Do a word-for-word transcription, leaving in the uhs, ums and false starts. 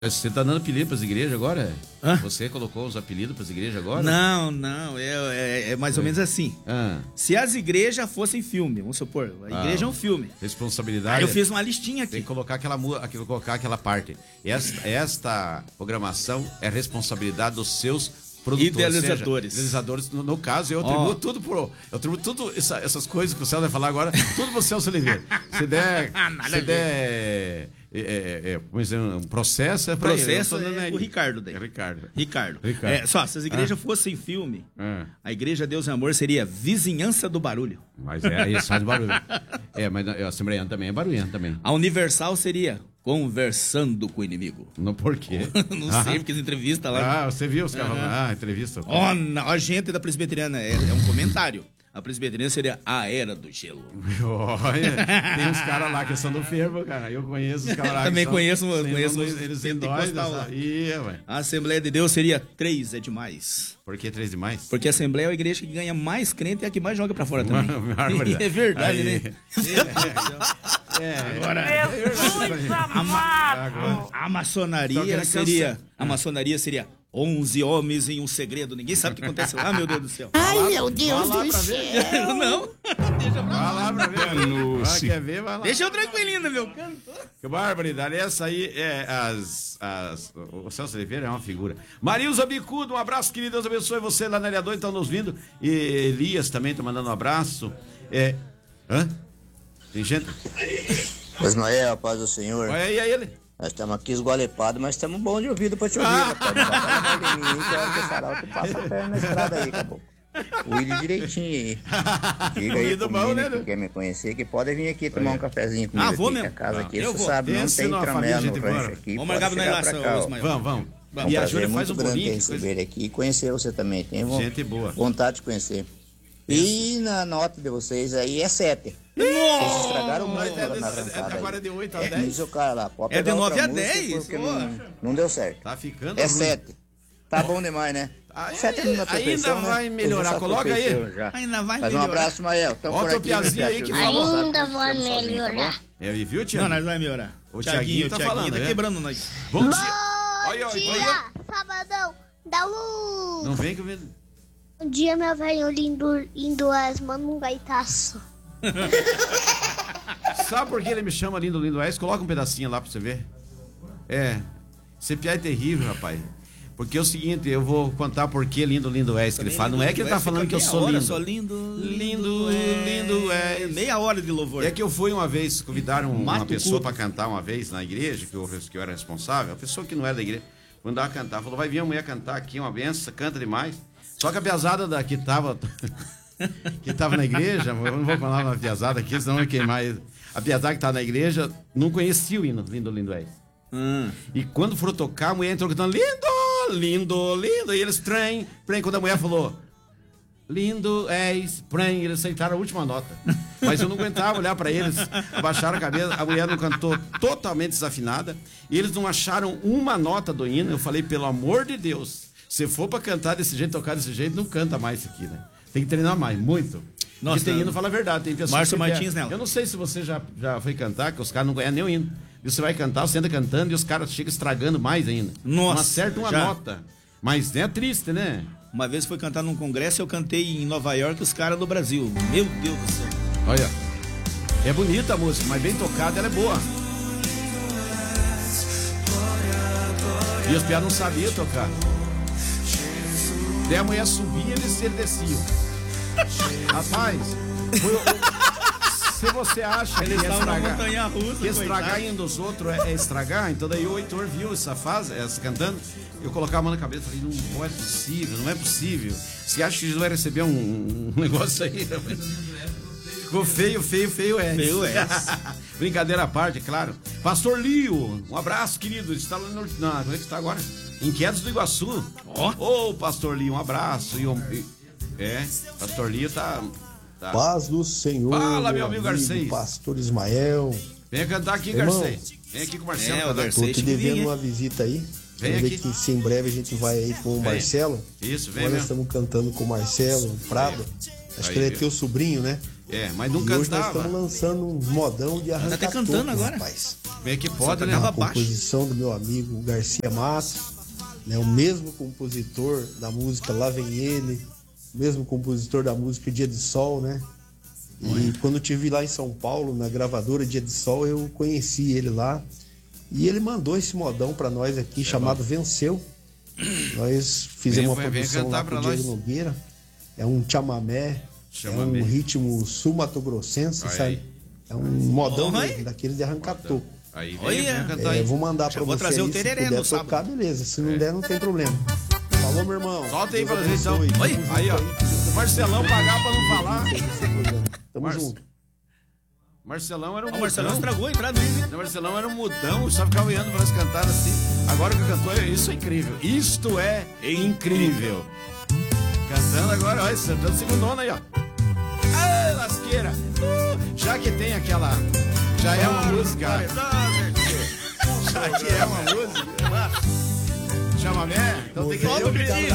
Você tá dando apelido pras igrejas agora? Hã? Você colocou os apelidos pras igrejas agora? Não, não, é, é, é mais ou menos assim. Ah. Se as igrejas fossem filme, vamos supor, a igreja Ah, é um filme. Responsabilidade. Aí eu fiz uma listinha aqui. Tem que colocar aquela, mu- aqui- colocar aquela parte. Esta, esta programação é responsabilidade dos seus produtores. Idealizadores. Seja, idealizadores. No, no caso, eu Ó. atribuo tudo pro. Eu atribuo tudo essa- essas coisas que o Celso vai falar agora, tudo pro Celso Oliveira. Se der. Nada se a der. É, é, é, como dizer, um processo é pra ele. Processo Eu tô dando é aí. o Ricardo daí. É Ricardo. Ricardo. Ricardo. É, só, se as igrejas fossem filme, Ah. a igreja Deus e Amor seria Vizinhança do Barulho. Mas é, aí sai do barulho. É, mas a Assembleiana também é barulhenta também. A Universal seria Conversando com o Inimigo. No porquê? Não sei, porque as entrevistas lá... Ah, você viu os caras falando? Ah, entrevista. Ó, na- a gente da Presbiteriana, é, é um comentário. A Presbiteriana seria a Era do Gelo. Olha, tem uns caras lá que são do fervo, cara. Eu conheço os caras lá. Também que são, conheço, são- conheço eles, uns eles têm dói pentecostal lá. dessa. Ih, ué. A Assembleia de Deus seria três é demais. Por que três demais? Porque a Assembleia é a igreja que ganha mais crente e é a que mais joga pra fora também. Barbaridade. É verdade, Aí. né? É, Agora, Jesus a, amado. a Tô maçonaria querendo seria... cansar. A maçonaria seria onze homens em um segredo. Ninguém sabe o que acontece lá, meu Deus do céu. Ai, meu Deus vai lá do pra céu. Não, deixa pra vai lá pra ver. Ah, quer ver? Vai lá. Deixa eu tranquilinho, meu canto. Que barbaridade. Essa aí é as, as... O Celso Oliveira é uma figura. Marilza Bicudo, um abraço, querido. Deus abençoe você lá na Área dois, estão nos vindo. E Elias também tá mandando um abraço. É... Hã? Tem gente? Pois não é, a paz do Senhor. Olha aí, aí ele. Nós estamos aqui esgualepados, mas estamos bons de ouvido pra te ouvir, Ah. rapaz. Não vai falar de mim, que a hora que o sarau tu passa a perna na estrada aí, caboclo. Cuide direitinho aí. Diga aí Ouvido pro bom, menino né, que quer me conhecer, que pode vir aqui tomar um cafezinho comigo Ah, vou aqui, que mesmo. a casa Ah, aqui, eu você vou. sabe, não Pense tem numa família, tramela no gente rancho boa. aqui. Vamos Pode marcar na chegar pra relação, cá, ó. Osmar. Vamos, vamos. É um E a prazer Júlia faz muito um grande bolinho. ter que coisa- receber aqui e conhecer você também. Tenho vo- Gente boa. vontade de conhecer. E na nota de vocês aí é sete. Vocês estragaram muito Mas é na desse- é arrancada agora aí. de oito a É, dez. diz o cara lá, pode É de pegar outra nove a música dez, porque ó. não, não deu certo. Tá ficando É ruim. sete. Tá bom demais, né? Aí- Sete não é ainda perfeição, vai né? melhorar. Eu já sou Coloca aí. perfeição já. Ainda vai Mas um melhorar. abraço, Mael. Tamo Ó, por teu aqui, piazinho aí Tiago. que Fica à falou. vontade, Ainda ficamos vai sozinhos, tá bom? melhorar. É, e viu, Não, Tiago? nós vai melhorar. O Thiaguinho, Thiaguinho tá Thiaguinho falando, tá é? quebrando nós. Bom dia. Bom Olha, olha, dia, olha. sabadão da luz. Não vem que eu... Um dia meu velho lindo, lindo Esma num gaitaço. Sabe por que ele me chama Lindo Lindo Oeste? Coloca um pedacinho lá pra você ver. É. Esse piá é terrível, rapaz. Porque é o seguinte, eu vou contar por que Lindo Lindo Oeste que ele fala. Não é que ele tá falando que eu sou lindo. Só lindo, Lindo, lindo é. Meia hora de louvor. É que eu fui uma vez, convidaram uma Mato pessoa culto. pra cantar uma vez na igreja, que eu, que eu era responsável, a pessoa que não era da igreja, mandava cantar, falou, vai vir a mulher cantar aqui, uma benção, canta demais. Só que a piazada da, que tava que tava na igreja, eu não vou falar uma piazada aqui, senão vai queimar ele. A piazada que tava na igreja não conhecia o hino, Lindo, Lindo é. Hum. E quando foram tocar, a mulher entrou cantando, lindo, lindo, lindo, e eles, trem, trem, quando a mulher falou, lindo és, prem, eles aceitaram a última nota. Mas eu não aguentava olhar pra eles, abaixaram a cabeça, a mulher não cantou totalmente desafinada, e eles não acharam uma nota do hino. Eu falei, pelo amor de Deus, se for pra cantar desse jeito, tocar desse jeito, não canta mais isso aqui, né? Tem que treinar mais, muito. Nossa, Porque tem hino, fala a verdade, tem pessoas Márcio que Martins quer- nela. Eu não sei se você já, já foi cantar, que os caras não conhecem nem o hino. E você vai cantar, você anda cantando e os caras chegam estragando mais ainda. Nossa, não acerta uma já. nota. Mas é triste, né? Uma vez foi cantar num congresso, eu cantei em Nova York os caras do Brasil. Meu Deus do céu. Olha, é bonita a música, mas bem tocada ela é boa. E os piados não sabiam tocar. Daí a mulher subia e eles, eles desciam. Rapaz, foi o- se você acha que Eles estavam na estragar, montanha russa, que estragar coitado. indo dos outros é, é estragar, então daí o Heitor viu essa fase, essa cantando, eu colocava a mão na cabeça e falei, não é possível, não é possível. Você acha que Jesus vai receber um, um negócio aí? Ficou feio, feio, feio é. Feio é. Brincadeira à parte, claro. Pastor Lio, um abraço, querido. Ele está lá no. Na, como é que está agora? Inquietos do Iguaçu. Ó. Ô, Pastor Lio, um abraço. E, um- e- é, Pastor Lio tá. tá. Paz do Senhor. Fala, meu amigo Garcês. Pastor Ismael. Vem cantar aqui, Irmão. Garcês. Vem aqui com o Marcelo. É, o cantar. Garcês. Tô Sei te que vinha, devendo hein? uma visita aí. Vem Vamos ver aqui. que se em breve a gente vai aí com o Vem. Marcelo. Isso, vem Agora nós mesmo. estamos cantando com o Marcelo, Prado. Acho Aí, que ele é viu? teu sobrinho, né? É, mas não E hoje nós cantava. estamos lançando um modão de arrancar até cantando toco, agora. rapaz. Como é que Só pode, né? tocava A baixo. composição do meu amigo Garcia Matos, né, o mesmo compositor da música Lá Vem Ele, o mesmo compositor da música Dia de Sol, né? E quando eu estive lá em São Paulo, na gravadora Dia de Sol, eu conheci ele lá. E ele mandou esse modão pra nós aqui, chamado Venceu. Nós fizemos Vem, uma vem produção cantar lá pra com o Diego nós. Nogueira. É um chamamé, Chamamé. é um ritmo sul-mato-grossense, Aí. sabe? É um modão Oi. mesmo, daquele de arrancar toco. Aí vem, Olha, vem cantar É, aí. vou mandar pra Já vou você trazer aí, o tereré se puder no sábado. tocar, beleza. Se não der, não tem problema. Falou, meu irmão. Solta aí Deus pra gente, então. abençoe. Oi, Tamo aí, ó. junto O Marcelão pagar pra não falar. Tamo Marce- junto. Marcelão era um O Marcelão mudão. estragou a entrada dele. O Marcelão era um mudão, só ficava olhando pra nós cantar assim. Agora que cantou, isso é incrível. Isto é incrível. Cantando agora, olha, cantando segundona aí, ó. Ah, lasqueira. Uh, já que tem aquela... Já é uma música... Já que é uma música... Chamamé, então tem que ter o